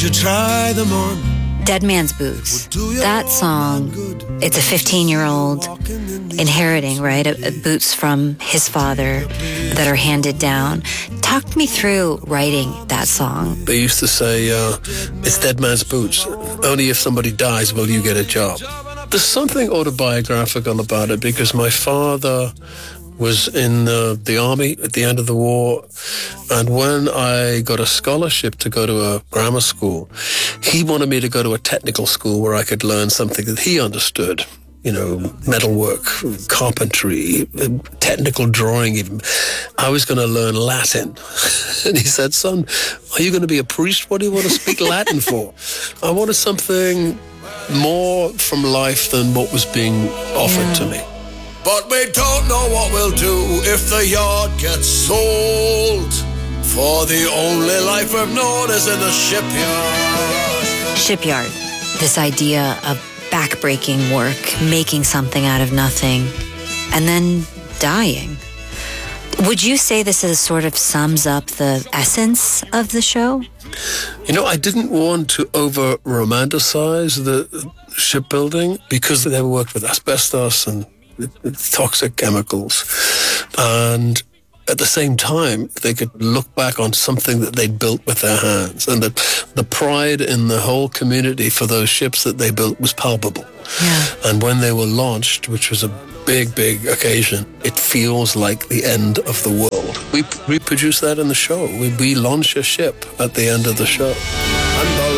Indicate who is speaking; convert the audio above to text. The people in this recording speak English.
Speaker 1: you try them on?
Speaker 2: Dead Man's Boots. That song, it's a 15-year-old inheriting, right, boots from his father that are handed down. Talk me through writing that song.
Speaker 3: They used to say, it's Dead Man's Boots. Only if somebody dies will you get a job. There's something autobiographical about it because my father was in the army at the end of the war, and when I got a scholarship to go to a grammar school, he wanted me to go to a technical school where I could learn something that he understood. You know, metalwork, carpentry, technical drawing even. I was going to learn Latin. And he said, son, are you going to be a priest? What do you want to speak Latin for? I wanted something more from life than what was being offered to me.
Speaker 1: But we don't know what we'll do if the yard gets sold. For the only life we've known is in the shipyard.
Speaker 2: Shipyard. This idea of backbreaking work, making something out of nothing, and then dying. Would you say this is sort of sums up the essence of the show?
Speaker 3: You know, I didn't want to over-romanticize the shipbuilding because they worked with asbestos and toxic chemicals, and at the same time they could look back on something that they'd built with their hands, and that the pride in the whole community for those ships that they built was palpable. And when they were launched, which was a big occasion, it feels like the end of the world. We reproduce that in the show. We launch a ship at the end of the show.